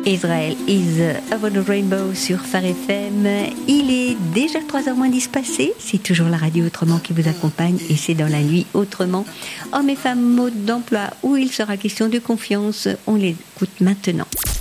Israel is Over the Rainbow sur Phare FM. Il est déjà 3h moins 10 passé. C'est toujours la radio Autrement qui vous accompagne et c'est dans la nuit Autrement. Hommes et femmes, mode d'emploi où il sera question de confiance. On l'écoute maintenant.